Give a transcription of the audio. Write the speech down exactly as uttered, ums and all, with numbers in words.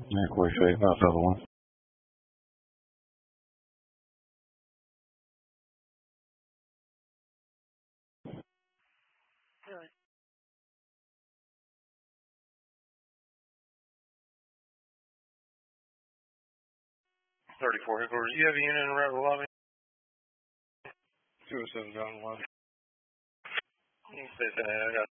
Yeah, quite sure. That's the other one. thirty-four headquarters. You have a unit in the lobby? two oh seven John one. You can say that. I got